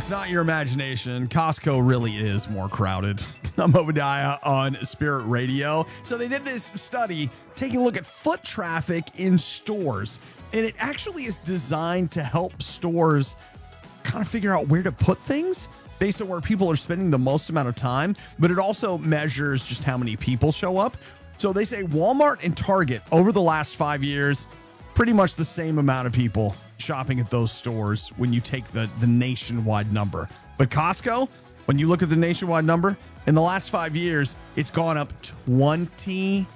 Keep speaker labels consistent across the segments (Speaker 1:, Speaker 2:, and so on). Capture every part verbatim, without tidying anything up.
Speaker 1: it's not your imagination. Costco really is more crowded. I'm Obadiah on Spirit Radio. So they did this study taking a look at foot traffic in stores, and it actually is designed to help stores kind of figure out where to put things based on where people are spending the most amount of time, but it also measures just how many people show up. So they say Walmart and Target over the last five years, pretty much the same amount of people shopping at those stores when you take the, the nationwide number. But Costco, when you look at the nationwide number, in the last five years, it's gone up twenty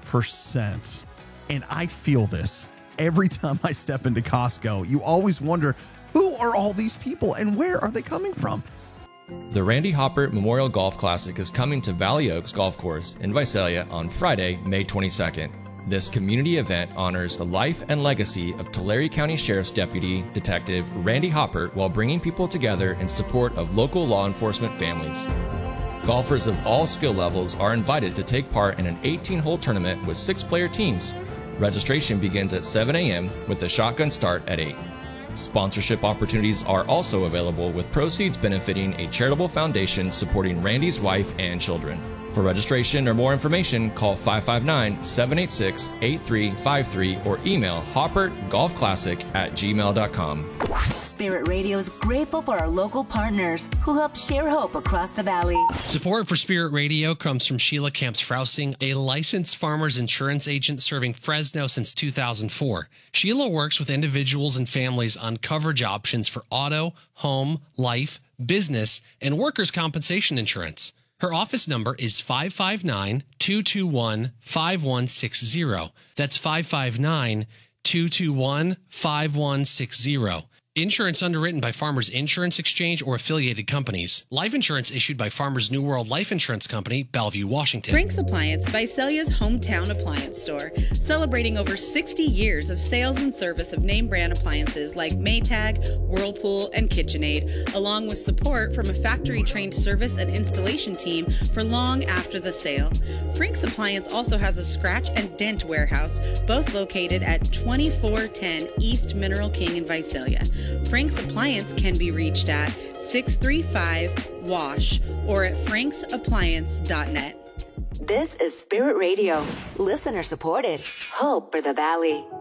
Speaker 1: percent. And I feel this every time I step into Costco. You always wonder, who are all these people and where are they coming from?
Speaker 2: The Randy Hopper Memorial Golf Classic is coming to Valley Oaks Golf Course in Visalia on Friday, May twenty-second. This community event honors the life and legacy of Tulare County Sheriff's Deputy Detective Randy Hopper while bringing people together in support of local law enforcement families. Golfers of all skill levels are invited to take part in an eighteen-hole tournament with six-player teams. Registration begins at seven a.m. with the shotgun start at eight. Sponsorship opportunities are also available, with proceeds benefiting a charitable foundation supporting Randy's wife and children. For registration or more information, call five five nine, seven eight six, eight three five three or email hopper golf classic at gmail dot com.
Speaker 3: Spirit Radio is grateful for our local partners who help share hope across the valley.
Speaker 4: Support for Spirit Radio comes from Sheila Camps-Frousing, a licensed farmer's insurance agent serving Fresno since two thousand four. Sheila works with individuals and families on coverage options for auto, home, life, business, and workers' compensation insurance. Her office number is five five nine, two two one, five one six zero. That's five five nine, two two one, five one six zero. Insurance underwritten by Farmers Insurance Exchange or affiliated companies. Life insurance issued by Farmers New World Life Insurance Company, Bellevue, Washington.
Speaker 5: Frank's Appliance, Visalia's hometown appliance store, celebrating over sixty years of sales and service of name brand appliances like Maytag, Whirlpool, and KitchenAid, along with support from a factory-trained service and installation team for long after the sale. Frank's Appliance also has a scratch and dent warehouse, both located at twenty-four ten East Mineral King in Visalia. Frank's Appliance can be reached at six three five W A S H or at franks appliance dot net.
Speaker 3: This is Spirit Radio, listener supported. Hope for the Valley.